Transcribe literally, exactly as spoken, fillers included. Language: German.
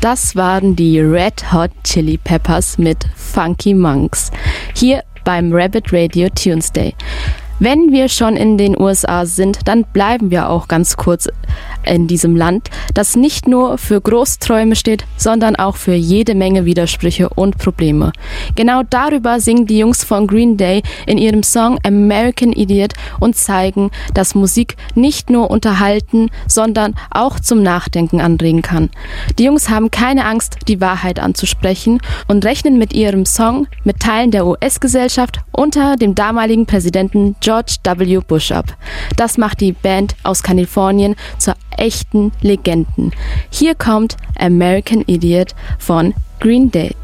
Das waren die Red Hot Chili Peppers mit Funky Monks. Hier beim Rabbit Radio Tuesday. Wenn wir schon in den U S A sind, dann bleiben wir auch ganz kurz in diesem Land, das nicht nur für Großträume steht, sondern auch für jede Menge Widersprüche und Probleme. Genau darüber singen die Jungs von Green Day in ihrem Song American Idiot und zeigen, dass Musik nicht nur unterhalten, sondern auch zum Nachdenken anregen kann. Die Jungs haben keine Angst, die Wahrheit anzusprechen und rechnen mit ihrem Song mit Teilen der U S-Gesellschaft unter dem damaligen Präsidenten George W. Bush ab. Das macht die Band aus Kalifornien zur echten Legenden. Hier kommt American Idiot von Green Day.